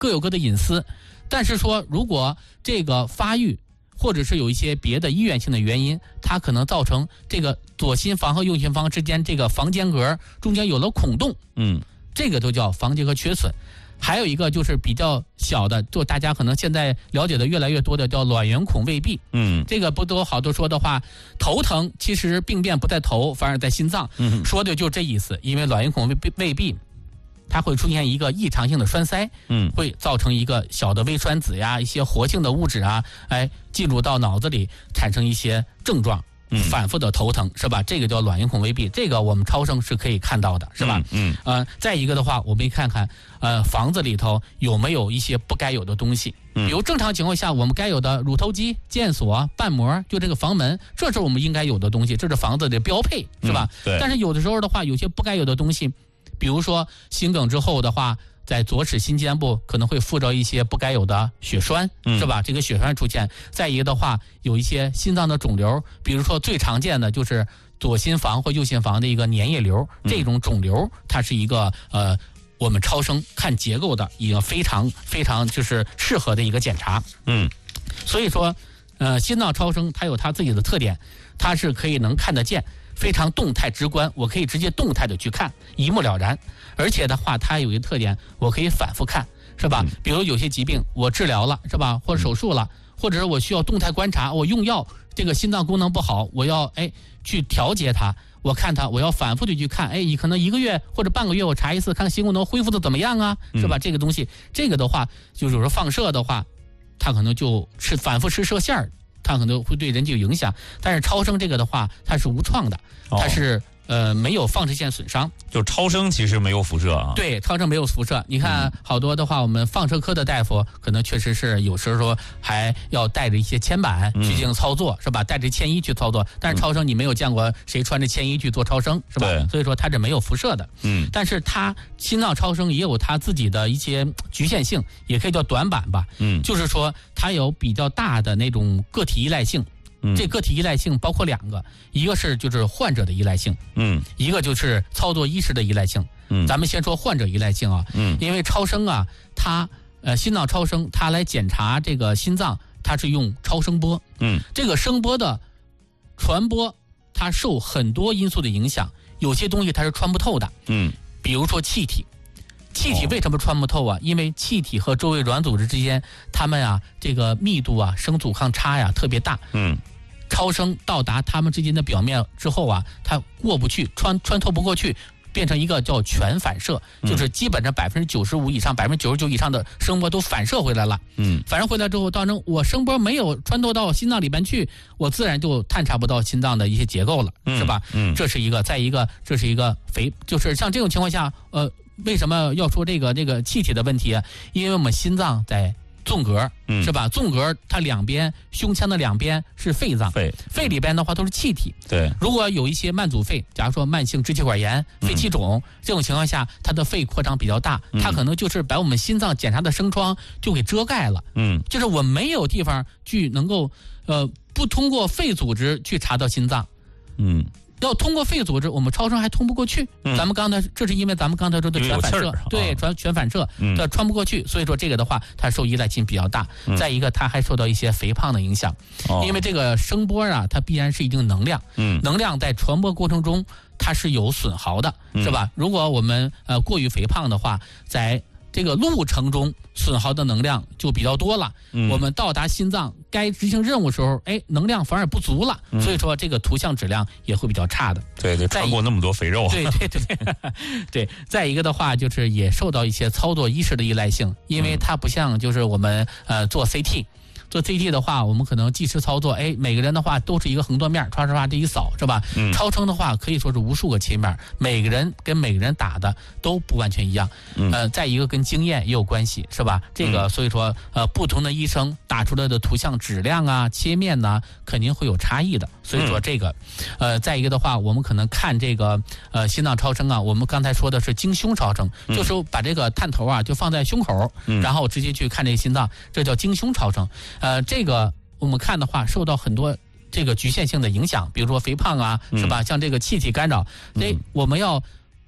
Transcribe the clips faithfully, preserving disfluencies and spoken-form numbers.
各有各的隐私。但是说，如果这个发育，或者是有一些别的医源性的原因，它可能造成这个左心房和右心房之间这个房间隔中间有了孔洞， 嗯， 这个都叫房结核缺损。还有一个就是比较小的，就大家可能现在了解的越来越多的叫卵圆孔未闭， 嗯， 这个不都好多说的话，头疼其实病变不在头，反而在心脏， 嗯， 说的就这意思。因为卵圆孔未闭未闭，它会出现一个异常性的栓塞， 嗯， 会造成一个小的微栓子呀，一些活性的物质啊，哎，进入到脑子里，产生一些症状。反复的头疼是吧？这个叫卵圆孔未闭，这个我们超声是可以看到的，是吧？ 嗯，嗯呃，再一个的话，我们看看呃房子里头有没有一些不该有的东西，比如正常情况下我们该有的乳头机、键锁、瓣膜，就这个房门，这是我们应该有的东西，这是房子的标配，是吧？ 嗯、对。 但是有的时候的话，有些不该有的东西，比如说心梗之后的话。在左齿心尖部可能会附着一些不该有的血栓，是吧？这个血栓出现。再一个的话，有一些心脏的肿瘤，比如说最常见的就是左心房或右心房的一个粘液瘤，这种肿瘤它是一个呃我们超声看结构的一个非常非常就是适合的一个检查。 嗯， 所以说呃心脏超声它有它自己的特点，它是可以能看得见，非常动态直观，我可以直接动态的去看，一目了然。而且的话，它有一个特点，我可以反复看，是吧？比如有些疾病我治疗了，是吧？或者手术了，或者是我需要动态观察，我用药，这个心脏功能不好，我要哎去调节它，我看它，我要反复的去看，哎，你可能一个月或者半个月我查一次，看心功能恢复的怎么样啊，是吧？这个东西，这个的话，就有时候放射的话，它可能就是反复吃射线儿，它可能会对人体有影响。但是超声这个的话，它是无创的，它是。哦呃，没有放射线损伤， 就超声其实没有辐射啊。 对，超声没有辐射。你看，好多的话，我们放射科的大夫可能确实是有时候说还要带着一些铅板去进行操作，嗯、是吧？带着铅衣去操作。但是超声你没有见过谁穿着铅衣去做超声，是吧？所以说它是没有辐射的。 嗯。 但是它心脏超声也有它自己的一些局限性，也可以叫短板吧。 嗯。 就是说它有比较大的那种个体依赖性。这个体依赖性包括两个，一个是就是患者的依赖性， 嗯， 一个就是操作医师的依赖性。 嗯， 咱们先说患者依赖性啊， 嗯， 因为超声啊，它呃心脏超声它来检查这个心脏，它是用超声波， 嗯， 这个声波的传播它受很多因素的影响，有些东西它是穿不透的， 嗯， 比如说气体。气体为什么穿不透啊？因为气体和周围软组织之间，它们啊这个密度啊声阻抗差呀特别大。 嗯， 超声到达它们之间的表面之后啊，它过不去，穿穿透不过去，变成一个叫全反射，就是基本上百分之九十五以上、百分之九十九以上的声波都反射回来了。 嗯， 反射回来之后，造成我声波没有穿透到心脏里边去，我自然就探查不到心脏的一些结构了， 嗯、 是吧？ 嗯， 这是一个，再一个，这是一个肥，就是像这种情况下，呃。为什么要说这个这个气体的问题啊？因为我们心脏在纵隔， 嗯、 是吧？纵隔它两边胸腔的两边是肺脏， 肺肺里边的话都是气体。 对， 如果有一些慢阻肺，假如说慢性支气管炎、肺气肿、嗯、这种情况下，它的肺扩张比较大，它可能就是把我们心脏检查的声窗就给遮盖了。 嗯， 就是我没有地方去能够呃不通过肺组织去查到心脏。 嗯。 要通过肺组织，我们超声还通不过去。 嗯、 咱们刚才这是因为咱们刚才说的全反射，对，全全反射，它穿不过去，所以说这个的话，它受依赖性比较大。 嗯、 再一个，它还受到一些肥胖的影响， 哦、 因为这个声波啊，它必然是一定能量， 嗯， 能量在传播过程中它是有损耗的， 嗯、 是吧？如果我们呃过于肥胖的话，在这个路程中损耗的能量就比较多了， 嗯、 我们到达心脏该执行任务的时候，哎，能量反而不足了， 嗯、 所以说这个图像质量也会比较差的。 对对，穿过那么多肥肉。 对对对对，对。再一个的话，就是也受到一些操作医师的依赖性，因为它不像就是我们呃做 C T。做 C T 的话，我们可能即时操作，哎，每个人的话都是一个横断面，唰唰唰这一扫，是吧？ 嗯。 超声的话可以说是无数个切面，每个人跟每个人打的都不完全一样。 嗯。 呃，再一个跟经验也有关系，是吧？这个、 嗯、 所以说，呃，不同的医生打出来的图像质量啊、切面呢，肯定会有差异的。所以说这个， 嗯、 呃，再一个的话，我们可能看这个呃心脏超声啊，我们刚才说的是经胸超声， 嗯、 就是把这个探头啊就放在胸口， 嗯、 然后直接去看这个心脏，这叫经胸超声。呃，这个。我们看的话，受到很多这个局限性的影响，比如说肥胖啊，是吧？ 嗯、 像这个气体干扰，所以我们要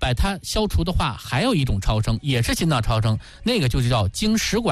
把它消除的话，还有一种超声，也是心脏超声，那个就是叫经食管